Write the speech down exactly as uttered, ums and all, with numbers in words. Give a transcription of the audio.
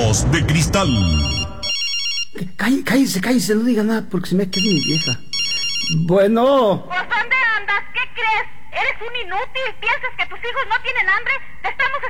Ojos de Cristal. Cállese, cállese, cállese, no diga nada porque se me queda mi vieja. Bueno. ¿Por dónde andas? ¿Qué crees? ¿Eres un inútil? ¿Piensas que tus hijos no tienen hambre? Te estamos